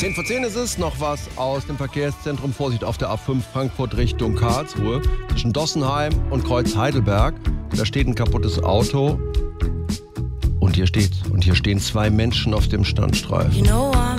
10 vor 10 ist es, noch was aus dem Verkehrszentrum. Vorsicht auf der A5 Frankfurt Richtung Karlsruhe. Zwischen Dossenheim und Kreuz Heidelberg. Da steht ein kaputtes Auto. Und hier stehen 2 Menschen auf dem Standstreifen. You know I'm